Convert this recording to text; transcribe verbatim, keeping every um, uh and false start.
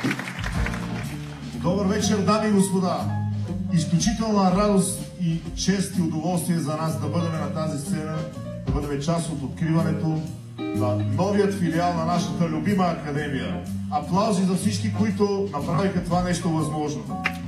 Добър вечер, дами и господа! Изключителна радост и чест и удоволствие за нас да бъдем на тази сцена, да бъдем част от откриването на новият филиал на нашата любима академия. Аплаузи за всички, които направиха това нещо възможно.